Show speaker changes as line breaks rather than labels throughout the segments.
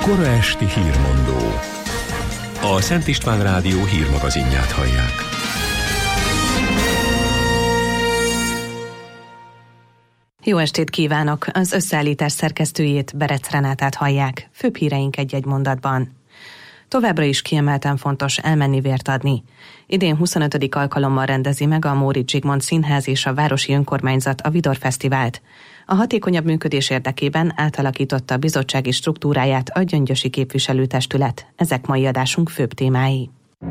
Kora esti hírmondó. A Szent István Rádió hírmagazinját hallják.
Jó estét kívánok! Az összeállítás szerkesztőjét, Berec Renátát hallják. Főbb híreink egy-egy mondatban. Továbbra is kiemelten fontos elmenni vért adni. Idén 25. alkalommal rendezi meg a Móricz Zsigmond Színház és a Városi Önkormányzat a Vidor Fesztivált. A hatékonyabb működés érdekében átalakította a bizottsági struktúráját a Gyöngyösi Képviselőtestület. Ezek mai adásunk főbb témái.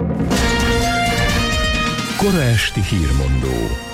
Kora esti hírmondó.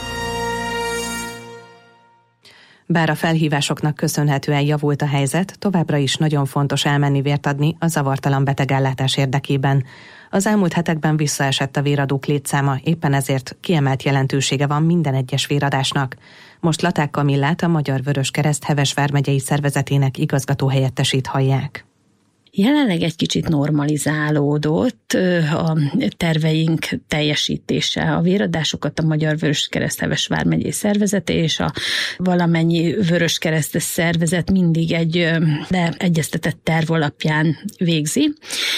Bár a felhívásoknak köszönhetően javult a helyzet, továbbra is nagyon fontos elmenni vért adni a zavartalan betegellátás érdekében. Az elmúlt hetekben visszaesett a véradók létszáma, éppen ezért kiemelt jelentősége van minden egyes véradásnak. Most Laták Kamillát, a Magyar Vöröskereszt Heves vármegyei szervezetének igazgatóhelyettesét hallják.
Jelenleg egy kicsit normalizálódott a terveink teljesítése. A véradásokat a Magyar Vöröskereszt Heves vármegyei szervezete és a valamennyi vöröskeresztes szervezet mindig egy leegyeztetett terv alapján végzi,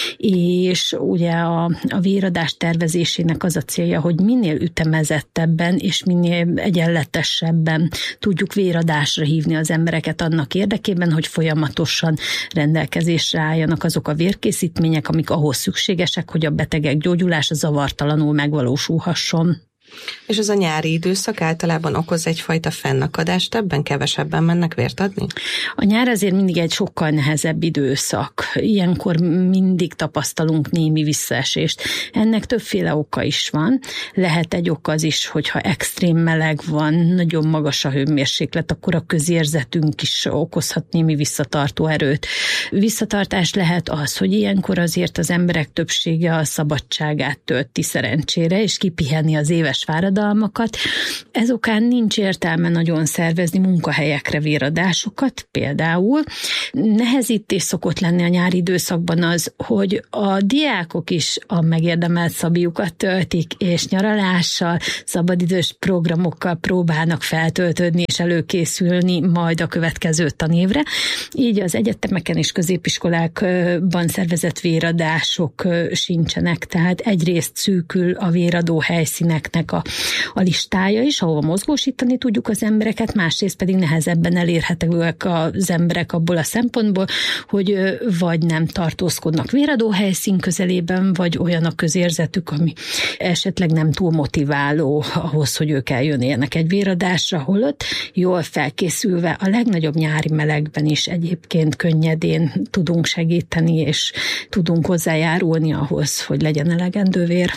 és ugye a véradás tervezésének az a célja, hogy minél ütemezettebben és minél egyenletesebben tudjuk véradásra hívni az embereket annak érdekében, hogy folyamatosan rendelkezésre álljanak azok a vérkészítmények, amik ahhoz szükségesek, hogy a betegek gyógyulása zavartalanul megvalósulhasson.
És ez a nyári időszak általában okoz egyfajta fennakadást, ebben kevesebben mennek vért adni?
A nyár azért mindig egy sokkal nehezebb időszak. Ilyenkor mindig tapasztalunk némi visszaesést. Ennek többféle oka is van. Lehet egy ok az is, hogyha extrém meleg van, nagyon magas a hőmérséklet, akkor a közérzetünk is okozhat némi visszatartó erőt. Visszatartás lehet az, hogy ilyenkor azért az emberek többsége a szabadságát tölti szerencsére, és kipiheni az éves fáradalmakat. Ez okán nincs értelme nagyon szervezni munkahelyekre véradásokat például. Nehezítés szokott lenni a nyári időszakban az, hogy a diákok is a megérdemelt szabiukat töltik, és nyaralással, szabadidős programokkal próbálnak feltöltődni és előkészülni majd a következő tanévre. Így az egyetemeken és középiskolákban szervezett véradások sincsenek, tehát egyrészt szűkül a véradó helyszíneknek a listája is, ahova mozgósítani tudjuk az embereket, másrészt pedig nehezebben elérhetőek az emberek abból a szempontból, hogy vagy nem tartózkodnak véradó helyszín közelében, vagy olyan a közérzetük, ami esetleg nem túl motiváló ahhoz, hogy ők eljönjenek egy véradásra, holott jól felkészülve a legnagyobb nyári melegben is egyébként könnyedén tudunk segíteni, és tudunk hozzájárulni ahhoz, hogy legyen elegendő vér.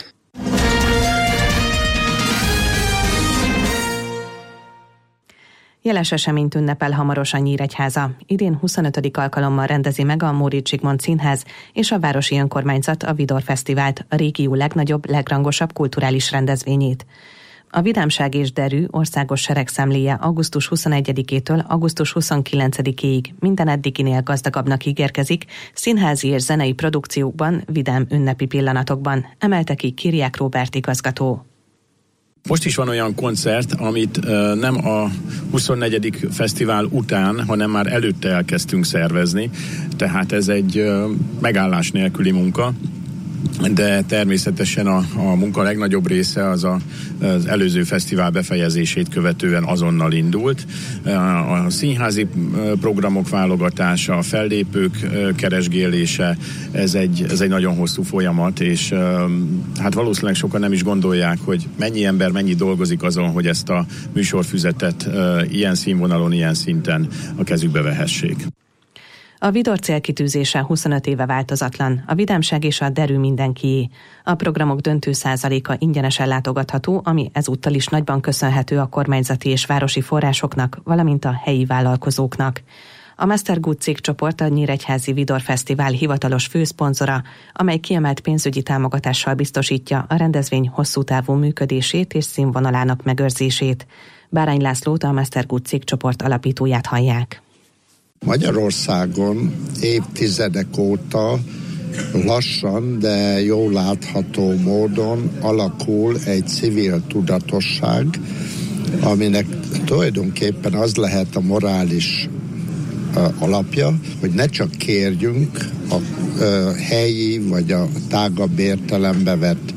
Jeles eseményt ünnepel hamarosan Nyíregyháza. Idén 25. alkalommal rendezi meg a Móricz Zsigmond Színház és a Városi Önkormányzat a Vidor Fesztivált, a régió legnagyobb, legrangosabb kulturális rendezvényét. A Vidámság és Derű országos seregszemléje augusztus 21-től augusztus 29-ig minden eddiginél gazdagabbnak ígérkezik, színházi és zenei produkciókban, vidám ünnepi pillanatokban, emelte ki Kiriák Róbert igazgató.
Most is van olyan koncert, amit nem a 24. fesztivál után, hanem már előtte elkezdtünk szervezni, tehát ez egy megállás nélküli munka, de természetesen a munka legnagyobb része az előző fesztivál befejezését követően azonnal indult. A színházi programok válogatása, a fellépők keresgélése, ez egy nagyon hosszú folyamat, és hát valószínűleg sokan nem is gondolják, hogy mennyi ember mennyi dolgozik azon, hogy ezt a műsorfüzetet ilyen színvonalon, ilyen szinten a kezükbe vehessék.
A Vidor célkitűzése 25 éve változatlan, a Vidámság és a Derű mindenkié. A programok döntő százaléka ingyenesen látogatható, ami ezúttal is nagyban köszönhető a kormányzati és városi forrásoknak, valamint a helyi vállalkozóknak. A Mestergut cégcsoport a Nyíregyházi Vidor Fesztivál hivatalos főszponzora, amely kiemelt pénzügyi támogatással biztosítja a rendezvény hosszú távú működését és színvonalának megőrzését. Bárány Lászlót, a Mestergut cégcsoport alapítóját hallják.
Magyarországon évtizedek óta lassan, de jól látható módon alakul egy civil tudatosság, aminek tulajdonképpen az lehet a morális alapja, hogy ne csak kérjünk, a helyi vagy a tágabb értelembe vett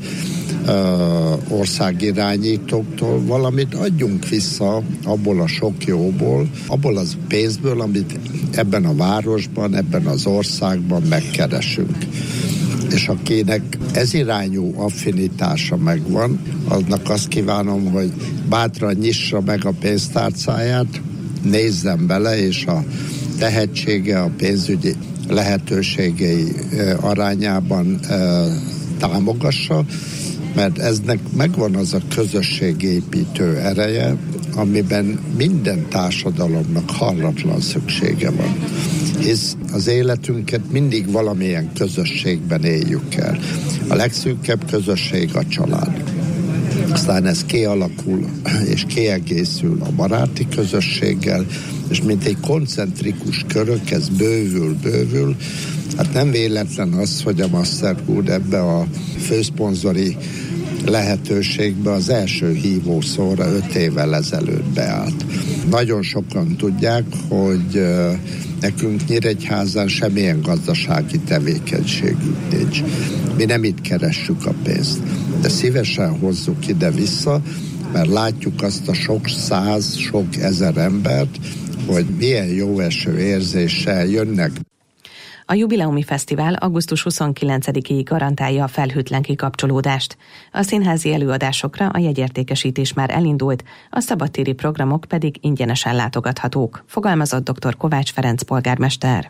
országirányítóktól, valamit adjunk vissza abból a sok jóból, abból az pénzből, amit ebben a városban, ebben az országban megkeresünk. És akinek ez irányú affinitása megvan, annak azt kívánom, hogy bátran nyissa meg a pénztárcáját, nézzen bele, és a tehetsége, a pénzügyi lehetőségei arányában támogassa, mert eznek megvan az a közösségépítő ereje, amiben minden társadalomnak hallatlan szüksége van. Hisz az életünket mindig valamilyen közösségben éljük el. A legszűkebb közösség a család. Aztán ez kialakul és kiegészül a baráti közösséggel, és mint egy koncentrikus körök, ez bővül. Hát nem véletlen az, hogy a Mastercard ebbe a főszponzori lehetőségbe az első hívószóra 5 évvel ezelőtt beállt. Nagyon sokan tudják, hogy nekünk Nyíregyházán semmilyen gazdasági tevékenységünk nincs. Mi nem itt keressük a pénzt, de szívesen hozzuk ide-vissza, mert látjuk azt a sok száz, sok ezer embert, hogy milyen jó eső érzéssel jönnek.
A Jubileumi Fesztivál augusztus 29-ig garantálja a felhőtlen kikapcsolódást. A színházi előadásokra a jegyértékesítés már elindult, a szabadtéri programok pedig ingyenesen látogathatók, fogalmazott dr. Kovács Ferenc polgármester.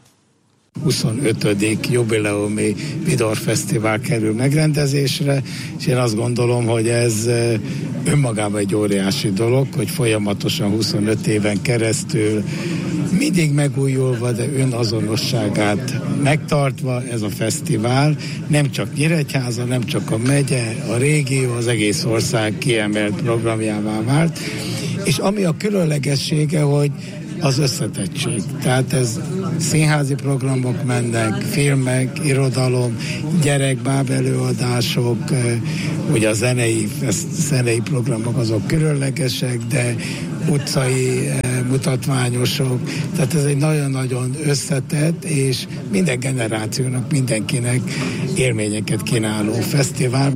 25. jubileumi Vidor Fesztivál kerül megrendezésre, és én azt gondolom, hogy ez önmagában egy óriási dolog, hogy folyamatosan 25 éven keresztül mindig megújulva, de önazonosságát megtartva ez a fesztivál nem csak Nyíregyháza, nem csak a megye, a régió, az egész ország kiemelt programjává vált, és ami a különlegessége, hogy az összetettség. Tehát ez színházi programok mennek, filmek, irodalom, gyerekbáb előadások, ugye a zenei programok azok különlegesek, de utcai mutatványosok. Tehát ez egy nagyon-nagyon összetett, és minden generációnak, mindenkinek élményeket kínáló fesztivál.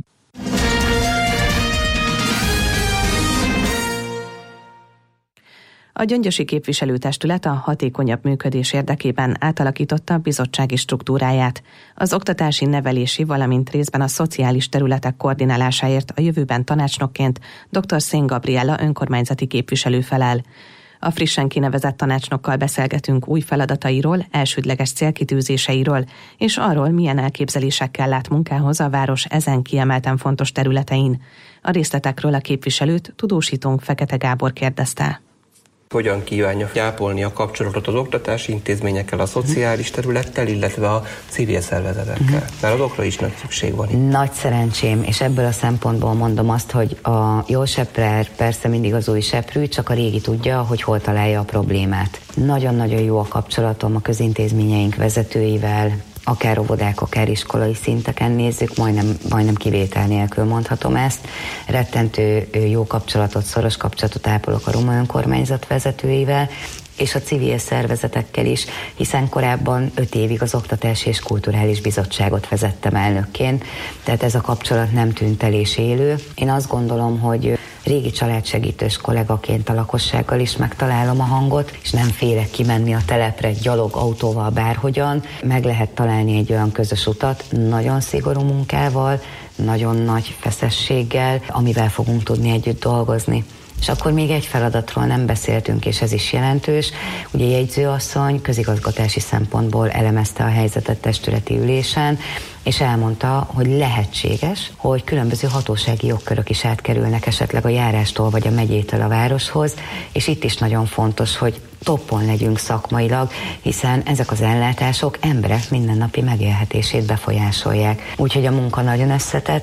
A gyöngyösi képviselőtestület a hatékonyabb működés érdekében átalakította a bizottsági struktúráját. Az oktatási, nevelési, valamint részben a szociális területek koordinálásáért a jövőben tanácsnokként dr. Szén Gabriella önkormányzati képviselő felel. A frissen kinevezett tanácsnokkal beszélgetünk új feladatairól, elsődleges célkitűzéseiről, és arról, milyen elképzelésekkel lát munkához a város ezen kiemelten fontos területein. A részletekről a képviselőt tudósítónk Fekete Gábor kérdezte.
Hogyan kívánja ápolni a kapcsolatot az oktatási intézményekkel, a szociális területtel, illetve a civil szervezetekkel? Mert azokra is nagy szükség van itt.
Nagy szerencsém, és ebből a szempontból mondom azt, hogy a jó seprer persze mindig az új seprű, csak a régi tudja, hogy hol találja a problémát. Nagyon-nagyon jó a kapcsolatom a közintézményeink vezetőivel, akár óvodák, akár iskolai szinteken nézzük, majdnem kivétel nélkül mondhatom ezt. Rettentő jó kapcsolatot, szoros kapcsolatot ápolok a Roma önkormányzat vezetőivel, és a civil szervezetekkel is, hiszen korábban 5 évig az Oktatási és Kulturális Bizottságot vezettem elnökként, tehát ez a kapcsolat nem tűnt el és élő. Én azt gondolom, hogy régi családsegítős kollégaként a lakossággal is megtalálom a hangot, és nem félek kimenni a telepre gyalog, autóval, bárhogyan. Meg lehet találni egy olyan közös utat, nagyon szigorú munkával, nagyon nagy feszességgel, amivel fogunk tudni együtt dolgozni. És akkor még egy feladatról nem beszéltünk, és ez is jelentős. Ugye jegyzőasszony közigazgatási szempontból elemezte a helyzetet testületi ülésen, és elmondta, hogy lehetséges, hogy különböző hatósági jogkörök is átkerülnek esetleg a járástól vagy a megyétől a városhoz, és itt is nagyon fontos, hogy toppon legyünk szakmailag, hiszen ezek az ellátások emberek mindennapi megélhetését befolyásolják. Úgyhogy a munka nagyon összetett,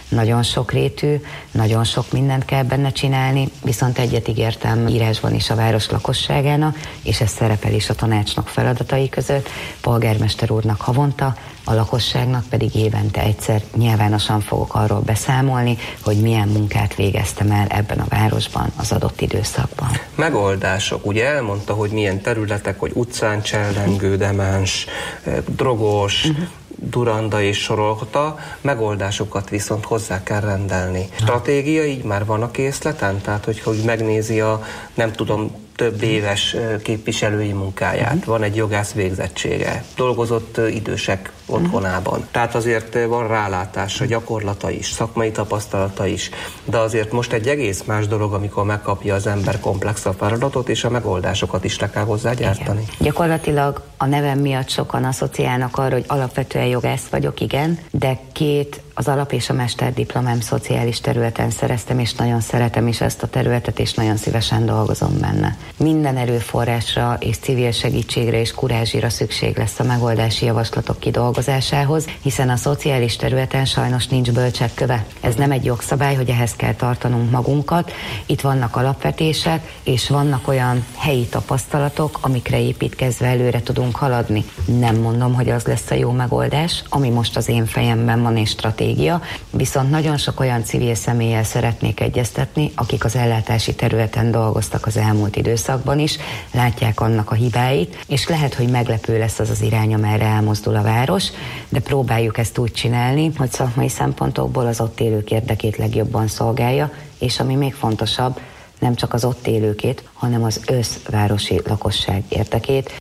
nagyon sokrétű, nagyon sok mindent kell benne csinálni, viszont egyet ígértem írásban is a város lakosságának, és ez szerepel is a tanácsnak feladatai között, polgármester úrnak havonta, a lakosságnak pedig évente egyszer nyilvánosan fogok arról beszámolni, hogy milyen munkát végeztem el ebben a városban az adott időszakban.
Megoldások. Ugye elmondta, hogy milyen területek, hogy utcán csellengő, demens, drogos, Duranda és sorolta, megoldásokat viszont hozzá kell rendelni. Stratégia így már van a készleten? Tehát, hogy megnézi a, nem tudom, több éves képviselői munkáját, van egy jogász végzettsége, dolgozott idősek otthonában. Tehát azért van rálátása, gyakorlata is, szakmai tapasztalata is, de azért most egy egész más dolog, amikor megkapja az ember komplexabb feladatot, és a megoldásokat is le kell hozzá gyártani.
Igen. Gyakorlatilag a nevem miatt sokan asszociálnak arra, hogy alapvetően jogász vagyok, igen, de az alap- és a mesterdiplomám szociális területen szereztem, és nagyon szeretem is ezt a területet, és nagyon szívesen dolgozom benne. Minden erőforrásra és civil segítségre és kurázsira szükség lesz a megoldási javaslatok kidolgozásához, hiszen a szociális területen sajnos nincs bölcsekköve. Ez nem egy jogszabály, hogy ehhez kell tartanunk magunkat. Itt vannak alapvetések, és vannak olyan helyi tapasztalatok, amikre építkezve előre tudunk haladni. Nem mondom, hogy az lesz a jó megoldás, ami most az én fejemben van és stratégia, viszont nagyon sok olyan civil személlyel szeretnék egyeztetni, akik az ellátási területen dolgoztak az elmúlt időszakban is, látják annak a hibáit, és lehet, hogy meglepő lesz az az irány, amerre elmozdul a város, de próbáljuk ezt úgy csinálni, hogy szakmai szempontokból az ott élők érdekét legjobban szolgálja, és ami még fontosabb, nem csak az ott élőkét, hanem az összvárosi lakosság érdekét.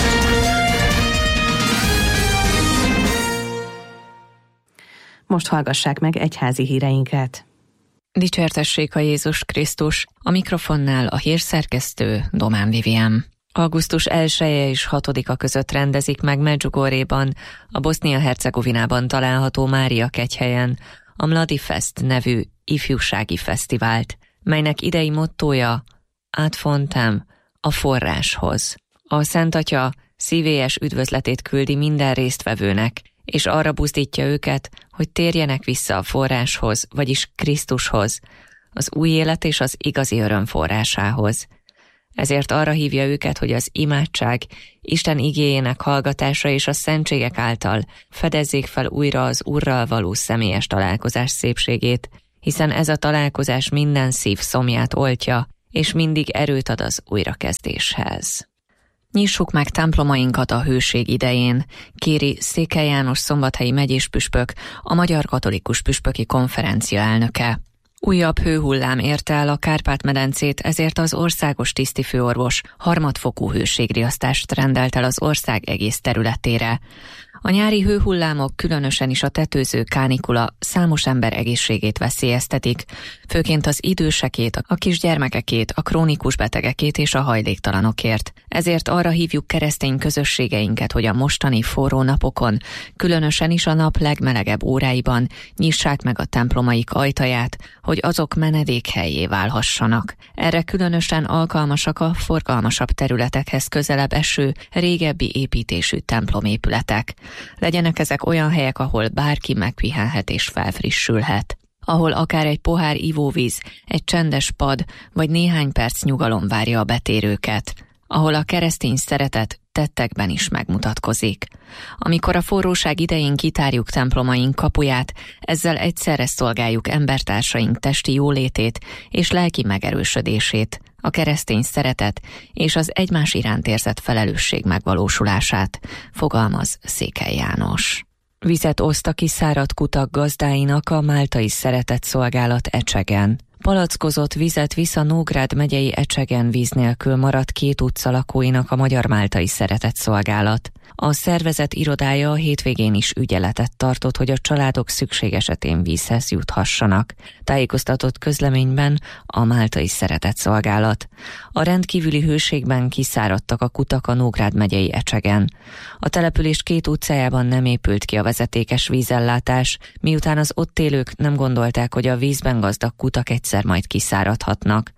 Most hallgassák meg egyházi híreinket.
Dicsértessék a Jézus Krisztus, a mikrofonnál a hírszerkesztő Domán Vivien. Augusztus 1-e és 6-a között rendezik meg Medjugorjéban, a Bosznia-Hercegovinában található Mária kegyhelyen a Mladi Fest nevű ifjúsági fesztivált, melynek idei mottója Ad fontem, a forráshoz. A Szent Atya szívélyes üdvözletét küldi minden résztvevőnek, és arra buzdítja őket, hogy térjenek vissza a forráshoz, vagyis Krisztushoz, az új élet és az igazi öröm forrásához. Ezért arra hívja őket, hogy az imádság, Isten igéjének hallgatása és a szentségek által fedezzék fel újra az Úrral való személyes találkozás szépségét, hiszen ez a találkozás minden szív szomját oltja, és mindig erőt ad az újrakezdéshez. Nyissuk meg templomainkat a hőség idején, kéri Székely János szombathelyi megyéspüspök, a Magyar Katolikus Püspöki Konferencia elnöke. Újabb hőhullám érte el a Kárpát-medencét, ezért az országos tisztifőorvos harmadfokú hőségriasztást rendelt el az ország egész területére. A nyári hőhullámok, különösen is a tetőző kánikula számos ember egészségét veszélyeztetik, főként az idősekét, a kisgyermekekét, a krónikus betegekét és a hajléktalanokért. Ezért arra hívjuk keresztény közösségeinket, hogy a mostani forró napokon, különösen is a nap legmelegebb óráiban nyissák meg a templomaik ajtaját, hogy azok menedékhelyé válhassanak. Erre különösen alkalmasak a forgalmasabb területekhez közelebb eső, régebbi építésű templomépületek. Legyenek ezek olyan helyek, ahol bárki megpihenhet és felfrissülhet. Ahol akár egy pohár ivóvíz, egy csendes pad vagy néhány perc nyugalom várja a betérőket. Ahol a keresztény szeretet tettekben is megmutatkozik. Amikor a forróság idején kitárjuk templomaink kapuját, ezzel egyszerre szolgáljuk embertársaink testi jólétét és lelki megerősödését, a keresztény szeretet és az egymás iránt érzett felelősség megvalósulását, fogalmaz Székely János. Vizet oszt a kiszáradt kutak gazdáinak a Máltai Szeretetszolgálat Ecsegen. Palackozott vizet visz a Nógrád megyei Ecsegen víz nélkül maradt 2 utca lakóinak a Magyar Máltai Szeretetszolgálat. A szervezet irodája a hétvégén is ügyeletet tartott, hogy a családok szükség esetén vízhez juthassanak. Tájékoztatott közleményben a Máltai Szeretetszolgálat. A rendkívüli hőségben kiszáradtak a kutak a Nógrád megyei Ecsegen. A település 2 utcájában nem épült ki a vezetékes vízellátás, miután az ott élők nem gondolták, hogy a vízben gazdag kutak egyszer majd kiszáradhatnak.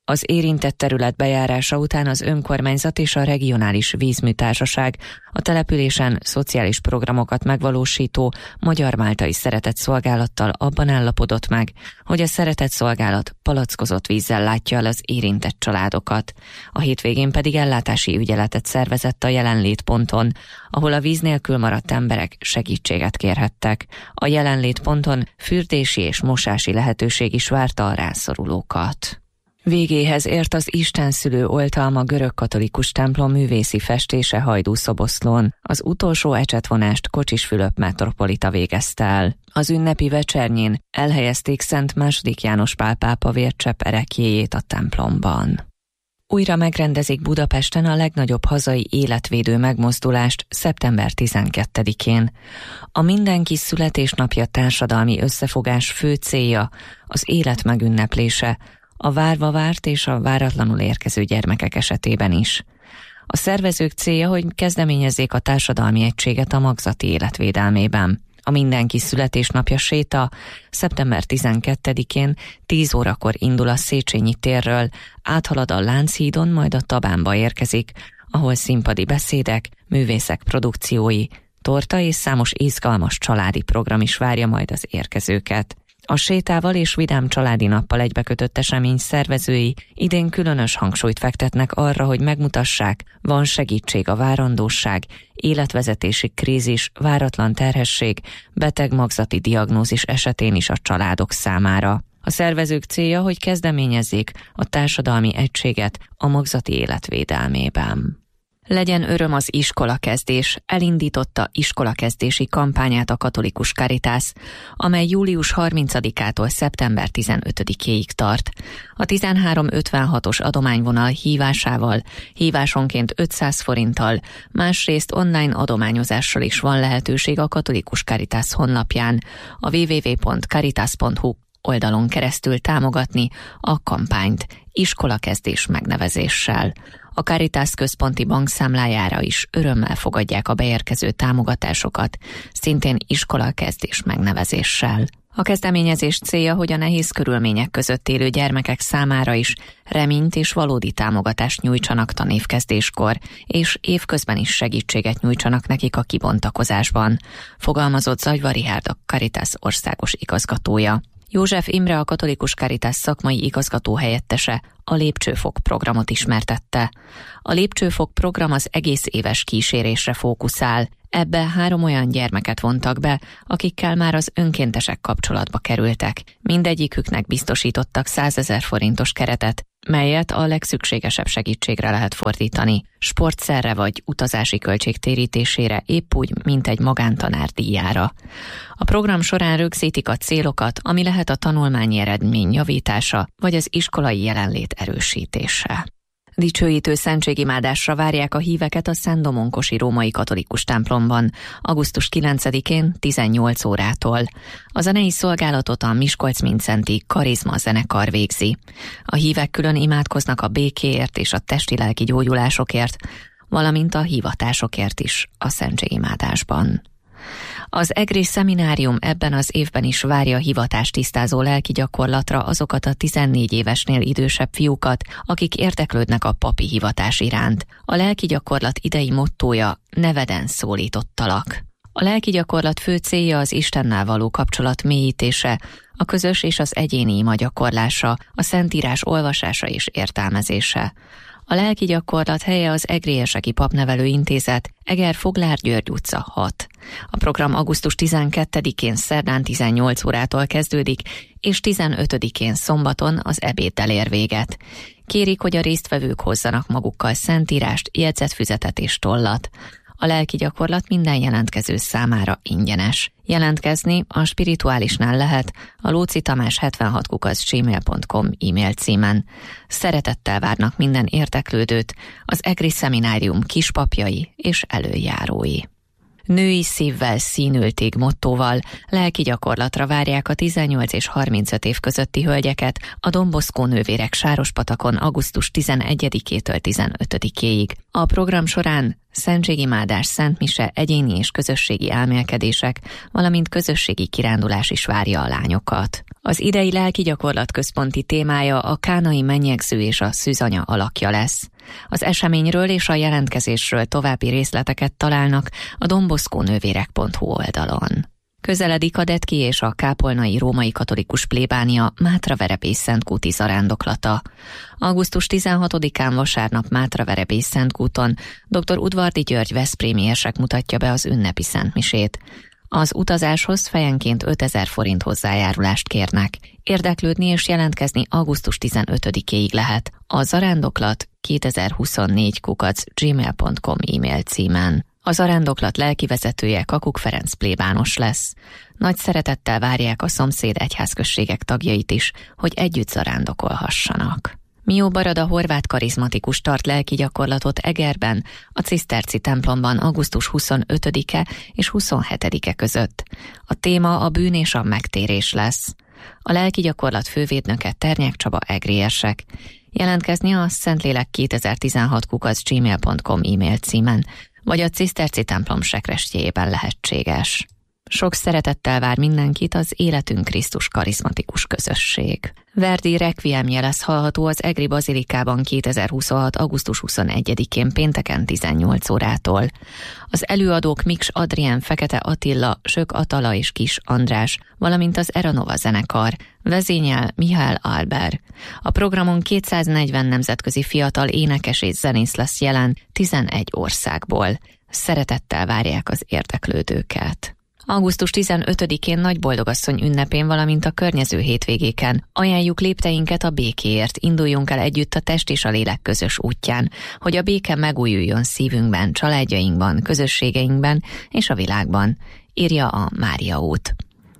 Az érintett terület bejárása után az önkormányzat és a regionális vízműtársaság a településen szociális programokat megvalósító Magyar-Máltai Szeretetszolgálattal abban állapodott meg, hogy a Szeretetszolgálat palackozott vízzel látja el az érintett családokat. A hétvégén pedig ellátási ügyeletet szervezett a jelenlétponton, ahol a víz nélkül maradt emberek segítséget kérhettek. A jelenlétponton fürdési és mosási lehetőség is várta a rászorulókat. Végéhez ért az Istenszülő oltalma görögkatolikus templom művészi festése Hajdúszoboszlón. Az utolsó ecsetvonást Kocsis Fülöp metropolita végezte el. Az ünnepi vecsernyén elhelyezték Szent II. János Pál pápa vércsepp ereklyéjét a templomban. Újra megrendezik Budapesten a legnagyobb hazai életvédő megmozdulást szeptember 12-én. A Mindenki születésnapja társadalmi összefogás fő célja az élet megünneplése, a várva várt és a váratlanul érkező gyermekek esetében is. A szervezők célja, hogy kezdeményezzék a társadalmi egységet a magzati életvédelmében. A Mindenki születésnapja séta szeptember 12-én 10 órakor indul a Széchenyi térről, áthalad a Lánchídon, majd a Tabánba érkezik, ahol színpadi beszédek, művészek produkciói, torta és számos izgalmas családi program is várja majd az érkezőket. A sétával és vidám családi nappal egybekötött esemény szervezői idén különös hangsúlyt fektetnek arra, hogy megmutassák, van segítség a várandóság, életvezetési krízis, váratlan terhesség, beteg magzati diagnózis esetén is a családok számára. A szervezők célja, hogy kezdeményezzék a társadalmi egységet a magzati életvédelmében. Legyen öröm az iskolakezdés, elindította iskolakezdési kampányát a Katolikus Caritas, amely július 30-ától szeptember 15-éig tart. A 1356-os adományvonal hívásával, hívásonként 500 forinttal, másrészt online adományozással is van lehetőség a Katolikus Caritas honlapján, a www.caritas.hu oldalon keresztül támogatni a kampányt iskolakezdés megnevezéssel. A Caritas központi bankszámlájára is örömmel fogadják a beérkező támogatásokat, szintén iskolakezdés megnevezéssel. A kezdeményezés célja, hogy a nehéz körülmények között élő gyermekek számára is reményt és valódi támogatást nyújtsanak tanévkezdéskor, és évközben is segítséget nyújtsanak nekik a kibontakozásban, fogalmazott Zagyva Richárd, a Caritas országos igazgatója. József Imre, a Katolikus Caritas szakmai igazgató helyettese a Lépcsőfok programot ismertette. A Lépcsőfok program az egész éves kísérésre fókuszál. Ebbe 3 olyan gyermeket vontak be, akikkel már az önkéntesek kapcsolatba kerültek. Mindegyiküknek biztosítottak 100 000 forintos keretet, melyet a legszükségesebb segítségre lehet fordítani, sportszerre vagy utazási költség térítésére, épp úgy, mint egy magántanár díjára. A program során rögzítik a célokat, ami lehet a tanulmányi eredmény javítása, vagy az iskolai jelenlét erősítése. Dicsőítő szentségimádásra várják a híveket a Szent-Domonkosi római katolikus templomban, augusztus 9-én 18 órától. A zenei szolgálatot a Miskolc-Mindszenti Karizma zenekar végzi. A hívek külön imádkoznak a békéért és a testi-lelki gyógyulásokért, valamint a hivatásokért is a szentségimádásban. Az EGRI szeminárium ebben az évben is várja hivatást tisztázó lelki gyakorlatra azokat a 14 évesnél idősebb fiúkat, akik érdeklődnek a papi hivatás iránt. A lelki gyakorlat idei mottója: neveden szólítottalak. A lelki gyakorlat fő célja az Istennel való kapcsolat mélyítése, a közös és az egyéni ima gyakorlása, a Szentírás olvasása és értelmezése. A lelki gyakorlat helye az Egrieseki Papnevelő Intézet, Eger-Foglár György utca 6. A program augusztus 12-én szerdán 18 órától kezdődik, és 15-én szombaton az ebéddel ér véget. Kérik, hogy a résztvevők hozzanak magukkal szentírást, jegyzetfüzetet és tollat. A lelki gyakorlat minden jelentkező számára ingyenes. Jelentkezni a Spirituálisnál lehet a lócitamás76@gmail.com e-mail címen. Szeretettel várnak minden érdeklődőt az EGRI szeminárium kispapjai és előjárói. Női szívvel színültig mottóval lelki gyakorlatra várják a 18 és 35 év közötti hölgyeket a Don Bosco nővérek Sárospatakon augusztus 11-től 15-ig. A program során szentségimádás, szentmise, egyéni és közösségi elmélkedések, valamint közösségi kirándulás is várja a lányokat. Az idei lelki gyakorlat központi témája a kánai mennyegző és a szűzanya alakja lesz. Az eseményről és a jelentkezésről további részleteket találnak a donbosconővérek.hu oldalon. Közeledik a Detki és a kápolnai római katolikus plébánia Mátraverepés-Szentkúti zarándoklata. Augusztus 16-án vasárnap Mátraverepés-Szentkúton dr. Udvardi György veszprémi érsek mutatja be az ünnepi szentmisét. Az utazáshoz fejenként 5000 forint hozzájárulást kérnek. Érdeklődni és jelentkezni augusztus 15-éig lehet. A zarándoklat 2024@gmail.com e-mail címen. A zarándoklat lelkivezetője Kakuk Ferenc plébános lesz. Nagy szeretettel várják a szomszéd egyházközségek tagjait is, hogy együtt zarándokolhassanak. Mió Barada horvát karizmatikus tart lelki gyakorlatot Egerben, a ciszterci templomban augusztus 25-e és 27-e között. A téma a bűn és a megtérés lesz. A lelki gyakorlat fővédnöke Ternyák Csaba egri érsek. Jelentkezni a szentlélek2016@gmail.com e-mail címen, vagy a ciszterci templom sekrestjéjében lehetséges. Sok szeretettel vár mindenkit az Életünk Krisztus karizmatikus közösség. Verdi requiemje lesz hallható az Egri Bazilikában 2026. augusztus 21-én pénteken 18 órától. Az előadók Miks Adrien, Fekete Attila, Sök Atala és Kis András, valamint az Eranova zenekar, vezényel Mihály Albert. A programon 240 nemzetközi fiatal énekes és zenész lesz jelen 11 országból. Szeretettel várják az érdeklődőket. Augusztus 15-én Nagyboldogasszony ünnepén, valamint a környező hétvégéken ajánljuk lépteinket a békéért, induljunk el együtt a test és a lélek közös útján, hogy a béke megújuljon szívünkben, családjainkban, közösségeinkben és a világban, írja a Mária út.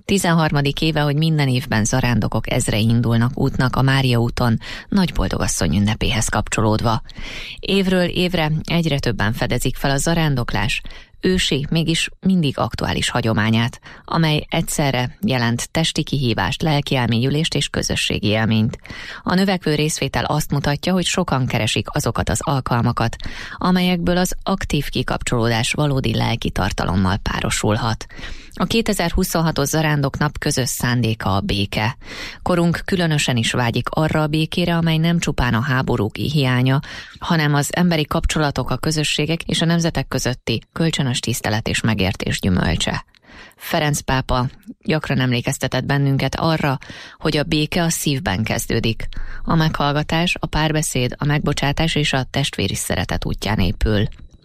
13. éve, hogy minden évben zarándokok ezrei indulnak útnak a Mária úton, Nagyboldogasszony ünnepéhez kapcsolódva. Évről évre egyre többen fedezik fel a zarándoklás ősi, mégis mindig aktuális hagyományát, amely egyszerre jelent testi kihívást, lelki elmélyülést és közösségi élményt. A növekvő részvétel azt mutatja, hogy sokan keresik azokat az alkalmakat, amelyekből az aktív kikapcsolódás valódi lelki tartalommal párosulhat. A 2026-os zarándoknap közös szándéka a béke. Korunk különösen is vágyik arra a békére, amely nem csupán a háborúk hiánya, hanem az emberi kapcsolatok, a közösségek és a nemzetek közötti kölcsönös tisztelet és megértés gyümölcse. Ferenc pápa gyakran emlékeztetett bennünket arra, hogy a béke a szívben kezdődik. A meghallgatás, a párbeszéd, a megbocsátás és a testvéri szeretet útján épül.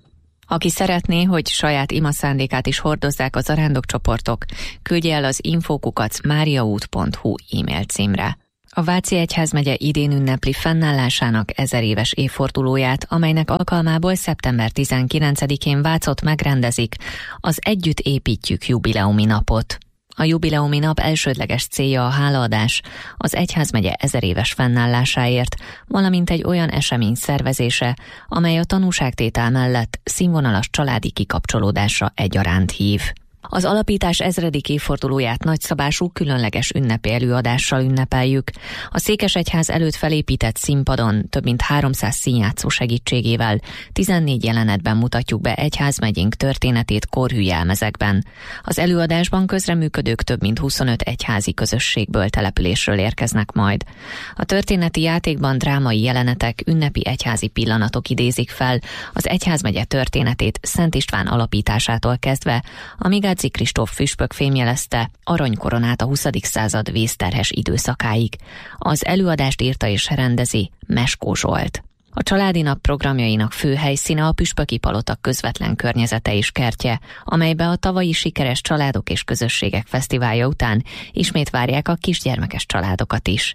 Aki szeretné, hogy saját imaszándékát is hordozzák a zarándokcsoportok, küldje el az info@mariaút.hu e-mail címre. A Váci Egyházmegye idén ünnepli fennállásának 1000 éves évfordulóját, amelynek alkalmából szeptember 19-én Vácot megrendezik az Együtt építjük jubileumi napot. A jubileumi nap elsődleges célja a hálaadás az egyházmegye 1000 éves fennállásáért, valamint egy olyan esemény szervezése, amely a tanúságtétel mellett színvonalas családi kikapcsolódásra egyaránt hív. Az alapítás 1000. évfordulóját nagyszabású különleges ünnepi előadással ünnepeljük. A Székesegyház előtt felépített színpadon több mint 300 színjátszó segítségével 14 jelenetben mutatjuk be egyházmegyénk történetét korhű jelmezekben. Az előadásban közreműködők több mint 25 egyházi közösségből, településről érkeznek majd. A történeti játékban drámai jelenetek, ünnepi egyházi pillanatok idézik fel az egyházmegye történetét Szent István alapításától kezdve, amíg Gáczi Kristóf püspök fémjelezte aranykoronát a 20. század vészterhes időszakáig. Az előadást írta és rendezi Meskó Zsolt. A családi nap programjainak fő helyszíne a püspöki palota közvetlen környezete és kertje, amelybe a tavalyi sikeres családok és közösségek fesztiválja után ismét várják a kisgyermekes családokat is.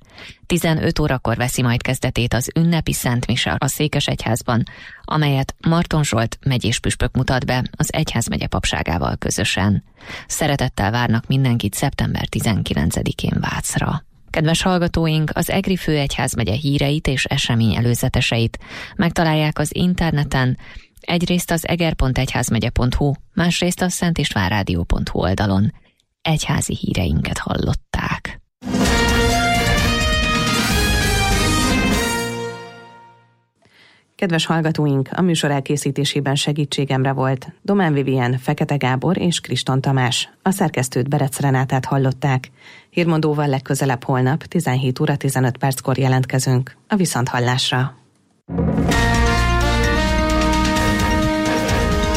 15 órakor veszi majd kezdetét az ünnepi szentmise a Székesegyházban, amelyet Marton Zsolt megyés püspök mutat be az egyházmegye papságával közösen. Szeretettel várnak mindenkit szeptember 19-én Vácra. Kedves hallgatóink, az Egri Főegyházmegye híreit és esemény előzeteseit megtalálják az interneten, egyrészt az eger.egyházmegye.hu, másrészt a szentistvánradio.hu oldalon. Egyházi híreinket hallották.
Kedves hallgatóink, a műsor elkészítésében segítségemre volt Domán Vivien, Fekete Gábor és Kriston Tamás. A szerkesztőt, Berec Renátát hallották. Hírmondóval legközelebb holnap 17 óra 15 perckor jelentkezünk. A viszonthallásra.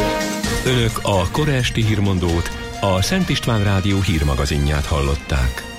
Önök a kora esti hírmondót, a Szent István Rádió hírmagazinját hallották.